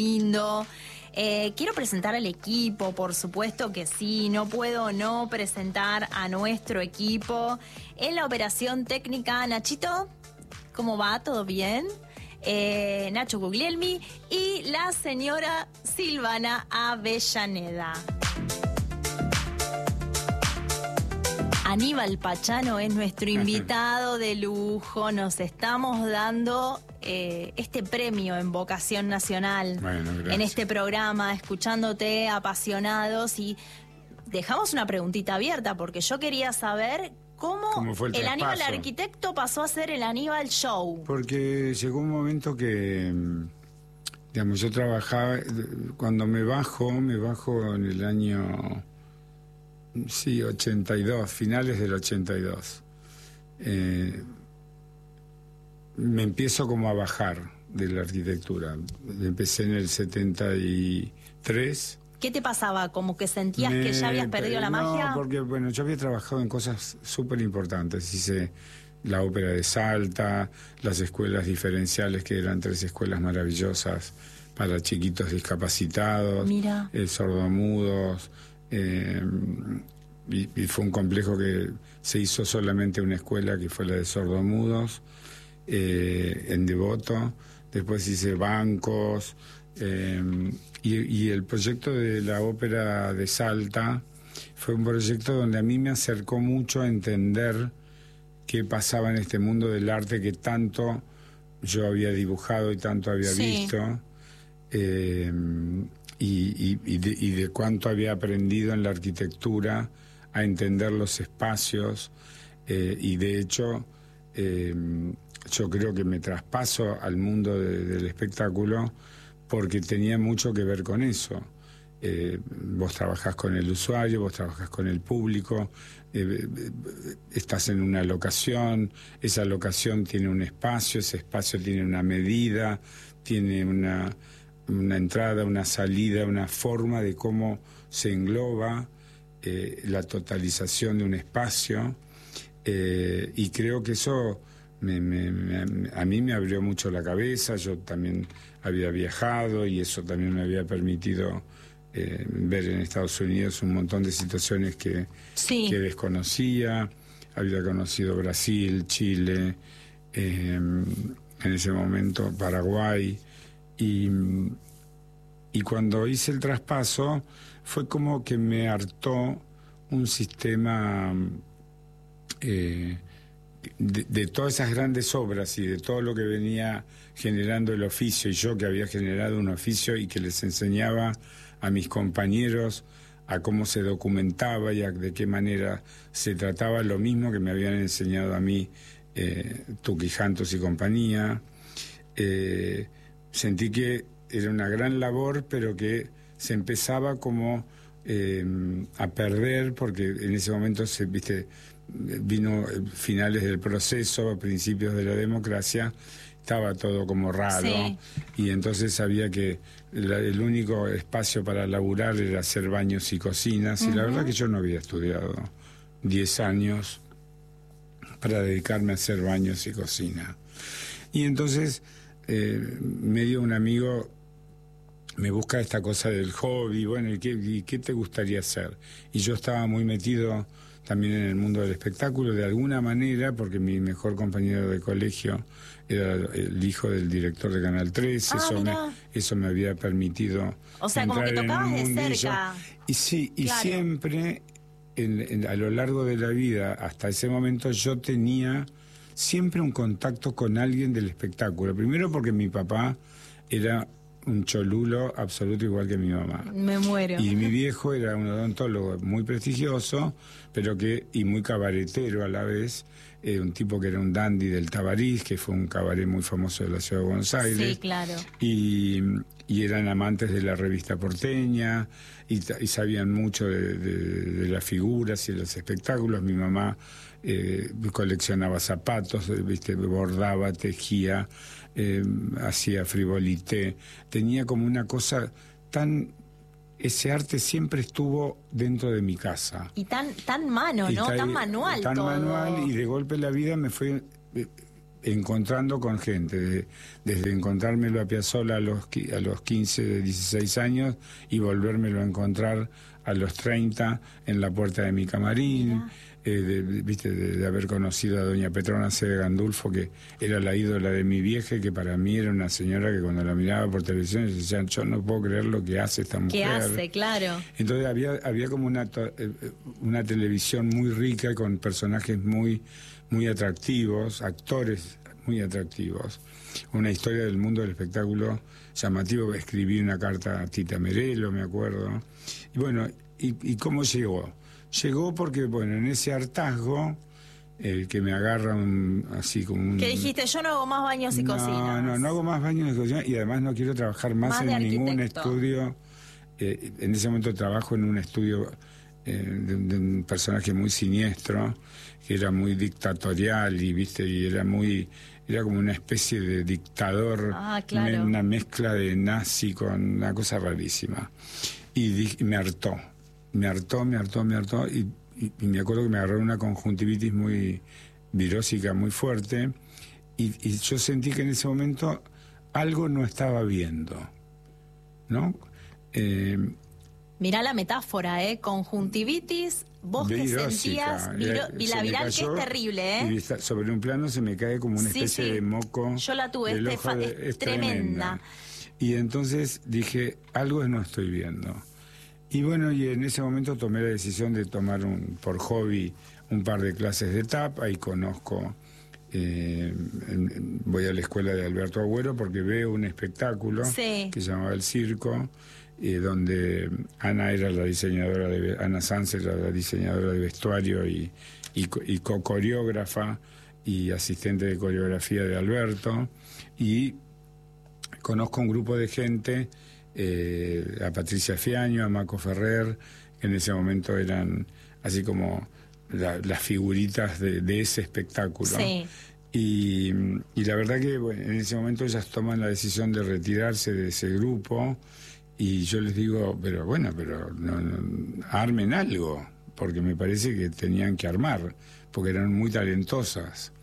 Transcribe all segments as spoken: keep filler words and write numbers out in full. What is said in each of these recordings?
lindo. Eh, quiero presentar al equipo, por supuesto que sí, no puedo no presentar a nuestro equipo. En la operación técnica, Nachito, ¿cómo va? ¿Todo bien? Eh, Nacho Guglielmi y la señora Silvana Avellaneda. Aníbal Pachano es nuestro invitado de lujo. Nos estamos dando eh, este premio en Vocación Nacional, bueno, en este programa, escuchándote apasionados, y dejamos una preguntita abierta porque yo quería saber cómo, ¿Cómo fue el, el traspaso? Aníbal Arquitecto pasó a ser el Aníbal Show. Porque llegó un momento que, digamos, yo trabajaba, cuando me bajo, me bajo en el año... Sí, ochenta y dos, finales del ochenta y dos. Eh, me empiezo como a bajar de la arquitectura. Empecé en el setenta y tres. ¿Qué te pasaba? ¿Como que sentías me, que ya habías perdido la magia? No, porque bueno, yo había trabajado en cosas súper importantes. Hice la ópera de Salta, las escuelas diferenciales, que eran tres escuelas maravillosas para chiquitos discapacitados, Mira. Eh, sordomudos. Eh, y, y fue un complejo que se hizo solamente una escuela, que fue la de sordomudos, eh, en Devoto. Después hice bancos, eh, y, y el proyecto de la ópera de Salta fue un proyecto donde a mí me acercó mucho a entender qué pasaba en este mundo del arte que tanto yo había dibujado y tanto había sí. visto. Eh, Y, y, y, de, y de cuánto había aprendido en la arquitectura a entender los espacios, eh, y de hecho eh, yo creo que me traspaso al mundo de, del espectáculo porque tenía mucho que ver con eso. Eh, vos trabajás con el usuario, vos trabajás con el público, eh, estás en una locación, esa locación tiene un espacio, ese espacio tiene una medida, tiene una... una entrada, una salida, una forma de cómo se engloba eh, la totalización de un espacio, eh, y creo que eso me, me, me, a mí me abrió mucho la cabeza. Yo también había viajado y eso también me había permitido eh, ver en Estados Unidos un montón de situaciones que, sí. que desconocía. Había conocido Brasil, Chile, eh, en ese momento Paraguay. Y, y cuando hice el traspaso fue como que me hartó un sistema eh, de, de todas esas grandes obras y de todo lo que venía generando el oficio, y yo que había generado un oficio y que les enseñaba a mis compañeros a cómo se documentaba y a de qué manera se trataba, lo mismo que me habían enseñado a mí eh, Tuki Jantos y compañía. Eh, Sentí que era una gran labor, pero que se empezaba como eh, a perder, porque en ese momento se, viste, vino finales del proceso, principios de la democracia, estaba todo como raro, sí. Y entonces sabía que la, el único espacio para laburar era hacer baños y cocinas, uh-huh. Y la verdad que yo no había estudiado diez años para dedicarme a hacer baños y cocina. Y entonces... Eh, medio un amigo me busca esta cosa del hobby, bueno, ¿y qué, y qué te gustaría hacer? Y yo estaba muy metido también en el mundo del espectáculo, de alguna manera, porque mi mejor compañero de colegio era el hijo del director de Canal tres, ah, eso, me, eso me había permitido. O sea, como que tocabas de cerca. Y sí, y claro. siempre, en, en, a lo largo de la vida, hasta ese momento, yo tenía... siempre un contacto con alguien del espectáculo. Primero porque mi papá era un cholulo absoluto igual que mi mamá. Me muero. Y mi viejo era un odontólogo muy prestigioso, pero que y muy cabaretero a la vez, eh, un tipo que era un dandy del Tabarís, que fue un cabaret muy famoso de la ciudad de Buenos Aires. Sí, claro. Y, y eran amantes de la revista porteña y, y sabían mucho de, de, de las figuras y de los espectáculos. Mi mamá eh, coleccionaba zapatos, viste, bordaba, tejía, eh, hacía frivolité. Tenía como una cosa tan... Ese arte siempre estuvo dentro de mi casa. Y tan tan mano, ¿no? Tan, tan manual tan todo. manual, y de golpe la vida me fue... encontrando con gente, de, desde encontrármelo a Piazzolla a los, a los quince, dieciséis años y volvérmelo a encontrar a los treinta en la puerta de mi camarín, eh, de, de, viste, de, de haber conocido a doña Petrona C. de Gandulfo, que era la ídola de mi vieja, que para mí era una señora que cuando la miraba por televisión decía, yo no puedo creer lo que hace esta mujer. ¿Qué hace? Claro. Entonces había, había como una, una televisión muy rica con personajes muy, muy atractivos, actores muy atractivos. Una historia del mundo del espectáculo llamativo. Escribí una carta a Tita Merelo, me acuerdo. Y bueno, ¿y, y cómo llegó? Llegó porque, bueno, en ese hartazgo, el que me agarra un, así como un... ¿Qué dijiste? Yo no hago más baños y no, cocinas. No, no, no hago más baños y cocinas, y además no quiero trabajar más, más en ningún estudio. Eh, en ese momento trabajo en un estudio eh, de, de un personaje muy siniestro, que era muy dictatorial y, viste, y era muy... Era como una especie de dictador, ah, claro. una mezcla de nazi con una cosa rarísima. Y, di, y me hartó, me hartó, me hartó, me hartó, y, y, y me acuerdo que me agarró una conjuntivitis muy virósica, muy fuerte, y, y yo sentí que en ese momento algo no estaba viendo, ¿no? Eh, Mirá la metáfora, ¿eh? Conjuntivitis, vos que sentías, viro, eh, la viral, cayó, que es terrible, ¿eh? Y sobre un plano se me cae como una sí, especie sí. de moco. Yo la tuve, del este ojo de, es, es tremenda. tremenda. Y entonces dije, algo no estoy viendo. Y bueno, y en ese momento tomé la decisión de tomar un, por hobby un par de clases de tap. Ahí conozco, eh, en, en, voy a la escuela de Alberto Agüero porque veo un espectáculo sí. que se llamaba El Circo, eh, donde Ana era la diseñadora de Ana Sanz era la diseñadora de vestuario y, y, y co-coreógrafa y asistente de coreografía de Alberto, y conozco un grupo de gente, eh, a Patricia Fiaño, a Maco Ferrer, que en ese momento eran así como la, las figuritas de, de ese espectáculo. Sí. Y, y la verdad que bueno, en ese momento ellas toman la decisión de retirarse de ese grupo, y yo les digo, pero bueno, pero no, no, armen algo, porque me parece que tenían que armar, porque eran muy talentosas.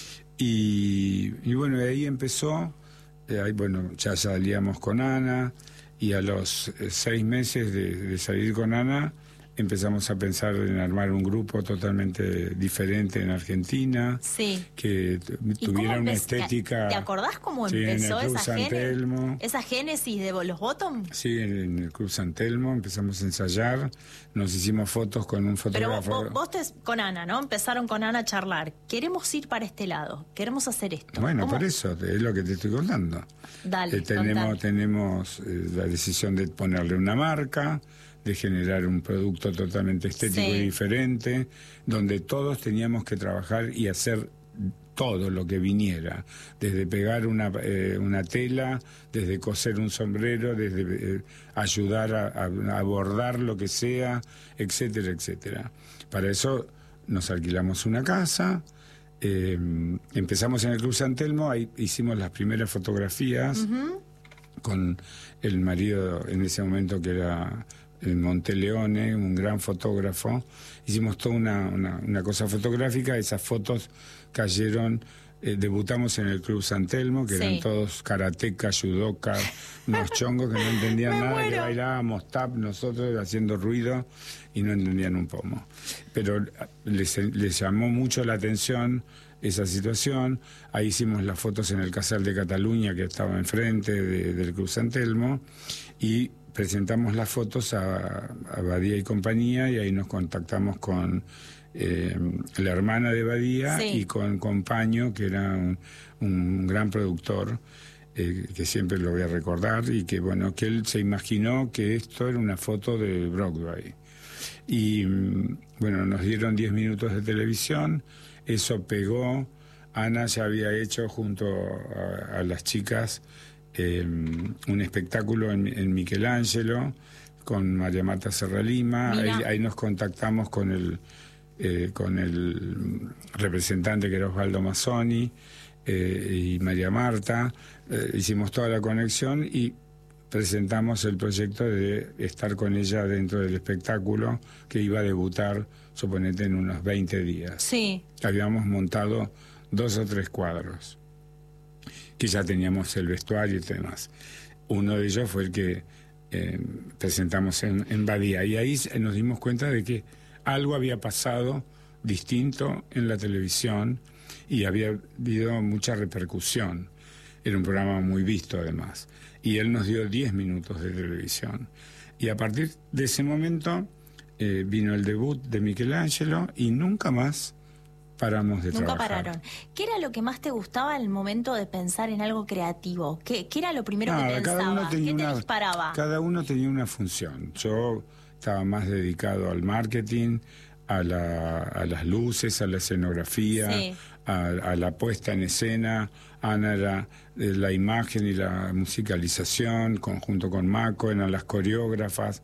Y, y bueno, de ahí empezó, eh, ahí, bueno, ya salíamos con Ana, y a los eh, seis meses de, de salir con Ana, empezamos a pensar en armar un grupo totalmente diferente en Argentina, sí. que tuviera una estética... ¿Te acordás cómo sí, empezó en el Club esa, San Telmo. esa génesis de los Bottom? Sí, en, en el Club San Telmo empezamos a ensayar, nos hicimos fotos con un fotógrafo. Pero vos, vos te, con Ana, ¿no? Empezaron con Ana a charlar. Queremos ir para este lado, queremos hacer esto. Bueno, ¿Cómo? por eso, es lo que te estoy contando. Dale, eh, tenemos tenemos eh, la decisión de ponerle una marca, de generar un producto totalmente estético sí. y diferente, donde todos teníamos que trabajar y hacer todo lo que viniera, desde pegar una, eh, una tela, desde coser un sombrero, desde eh, ayudar a, a, a bordar lo que sea, etcétera, etcétera. Para eso nos alquilamos una casa, eh, empezamos en el Club San Telmo, ahí hicimos las primeras fotografías uh-huh. con el marido en ese momento que era... el Monteleone, un gran fotógrafo. Hicimos toda una, una, una cosa fotográfica, esas fotos cayeron, eh, debutamos en el Club San Telmo, que sí. eran todos karatecas, judocas, unos chongos que no entendían nada, muero. Que bailábamos tap nosotros haciendo ruido y no entendían un pomo. Pero les, les llamó mucho la atención esa situación. Ahí hicimos las fotos en el Casal de Cataluña, que estaba enfrente de, del Club San Telmo, y presentamos las fotos a, a Badía y compañía, y ahí nos contactamos con eh, la hermana de Badía sí. y con Compaño, que era un, un gran productor, eh, que siempre lo voy a recordar, y que bueno, que él se imaginó que esto era una foto de Broadway. Y bueno, nos dieron diez minutos de televisión, eso pegó. Ana ya había hecho junto a, a las chicas Eh, un espectáculo en, en Michelangelo con María Marta Serra Lima. Ahí, ahí nos contactamos con el eh, con el representante, que era Osvaldo Mazzoni, eh, y María Marta, eh, hicimos toda la conexión y presentamos el proyecto de estar con ella dentro del espectáculo, que iba a debutar, suponete, en unos veinte días. Sí. Habíamos montado dos o tres cuadros, que ya teníamos el vestuario y demás. Uno de ellos fue el que eh, presentamos en, en Badía, y ahí nos dimos cuenta de que algo había pasado distinto en la televisión y había habido mucha repercusión. Era un programa muy visto además, y él nos dio diez minutos de televisión. Y a partir de ese momento eh, vino el debut de Michelangelo y nunca más paramos de Nunca trabajar. pararon. ¿Qué era lo que más te gustaba al momento de pensar en algo creativo? ¿Qué, qué era lo primero Nada, que cada pensabas? uno tenía ¿Qué te una, disparaba? Cada uno tenía una función. Yo estaba más dedicado al marketing, a, la, a las luces, a la escenografía, Sí. a, a la puesta en escena. Ana era eh, la imagen y la musicalización, conjunto con Maco, eran las coreógrafas.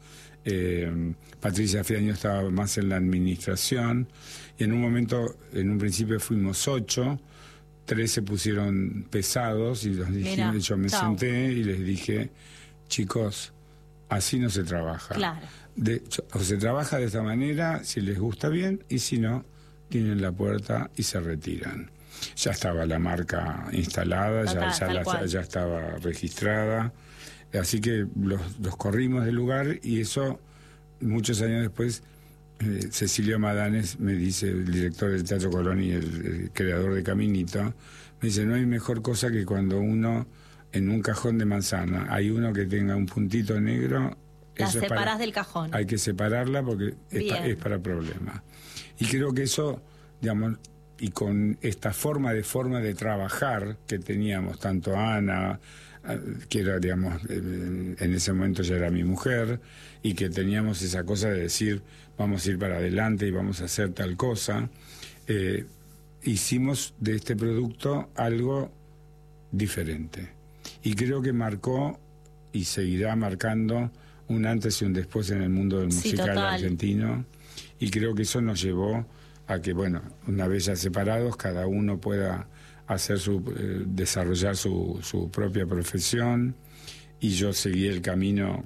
Eh, Patricia Fiaño estaba más en la administración, y en un momento, en un principio fuimos ocho, tres se pusieron pesados y los dije, Mirá, yo me chao. senté y les dije, chicos, así no se trabaja. Claro. De, o se trabaja de esta manera, si les gusta bien, y si no, tienen la puerta y se retiran. Ya estaba la marca instalada, Total, ya, ya, tal la- cual. ya estaba registrada, así que los, los corrimos del lugar, y eso, muchos años después, eh, Cecilio Madanes me dice, el director del Teatro Colón y el, el creador de Caminito, me dice, no hay mejor cosa que cuando uno, en un cajón de manzana, hay uno que tenga un puntito negro, La eso es separás para- del cajón. hay que separarla porque es, pa- Bien. es para problemas. Y creo que eso, digamos, y con esta forma de forma de trabajar que teníamos, tanto Ana, eh, que era, digamos, eh, en ese momento ya era mi mujer, y que teníamos esa cosa de decir, vamos a ir para adelante y vamos a hacer tal cosa, eh, hicimos de este producto algo diferente. Y creo que marcó y seguirá marcando un antes y un después en el mundo del Sí, musical total. argentino, y creo que eso nos llevó a que, bueno, una vez ya separados, cada uno pueda hacer su, eh, desarrollar su, su propia profesión, y yo seguí el camino,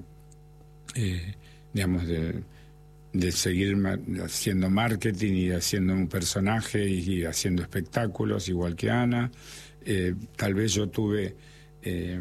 eh, digamos, de, de seguir ma- haciendo marketing y haciendo un personaje y, y haciendo espectáculos, igual que Ana. Eh, tal vez yo tuve eh,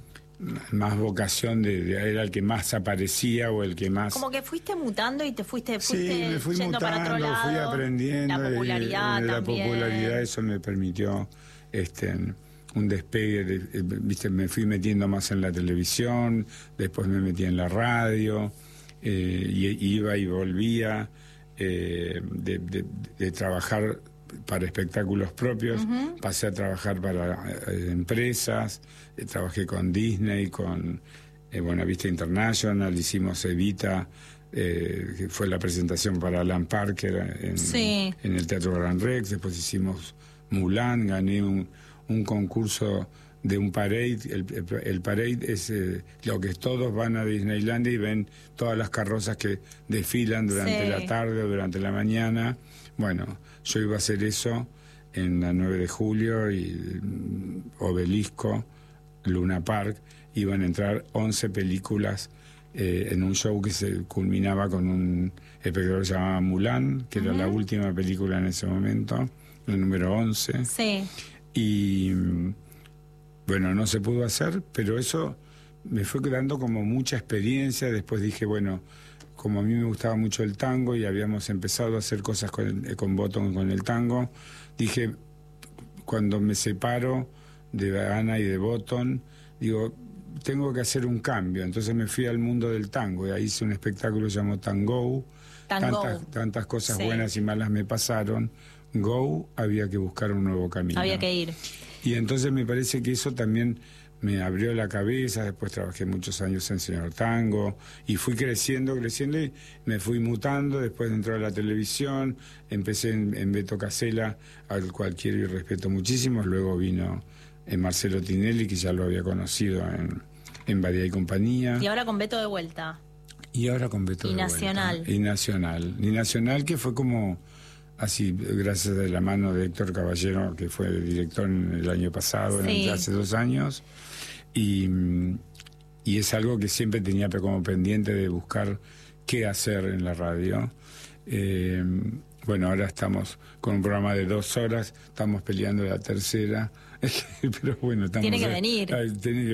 más vocación de, de era el que más aparecía o el que más... Como que fuiste mutando y te fuiste, Sí, fuiste me fui yendo para otro mutando, lado. fui aprendiendo. La y, popularidad eh, la también. popularidad, eso me permitió este, un despegue. De, eh, viste, me fui metiendo más en la televisión, después me metí en la radio, eh, y, y iba y volvía eh, de, de- de trabajar para espectáculos propios, Ujú. pasé a trabajar para eh, empresas, eh, trabajé con Disney, con eh, Buena Vista International, hicimos Evita, eh, que fue la presentación para Alan Parker en, Sí. en el Teatro Gran Rex. Después hicimos Mulan, gané un, un concurso de un parade. El, el- el parade es eh, lo que todos van a Disneylandia y ven todas las carrozas que desfilan durante Sí. la tarde o durante la mañana. Bueno, yo iba a hacer eso en la nueve de julio, y mm, Obelisco, Luna Park, iban a entrar once películas eh, en un show que se culminaba con un espectáculo que se llamaba Mulan, que era la última película en ese momento, el número once. Sí. Y mm, bueno, no se pudo hacer, pero eso me fue dando como mucha experiencia. Después dije, bueno, como a mí me gustaba mucho el tango y habíamos empezado a hacer cosas con, el- con Botón, con el tango, dije, cuando me separo de Ana y de Botón, digo, tengo que hacer un cambio. Entonces me fui al mundo del tango y ahí hice un espectáculo llamado Tango. Tango. Tantas, tantas cosas Sí. buenas y malas me pasaron. Go, había que buscar un nuevo camino. Había que ir. Y entonces me parece que eso también me abrió la cabeza. Después trabajé muchos años en Señor Tango y fui creciendo, creciendo, y me fui mutando. Después entró a la televisión, empecé en, en Beto Casella, al cual quiero y respeto muchísimo. Luego vino eh, Marcelo Tinelli, que ya lo había conocido en, en Badía y Compañía. Y ahora con Beto de vuelta. Y ahora con Beto Y de Nacional. vuelta. Y Nacional. Y Nacional, que fue como así, gracias a la mano de Héctor Caballero, que fue el director en el año pasado, Sí. en- hace dos años. Y, mm, y es algo que siempre tenía como pendiente de buscar qué hacer en la radio. Eh, Bueno, ahora estamos con un programa de dos horas, estamos peleando la tercera, pero bueno, estamos... Tiene que venir. Ay, tiene que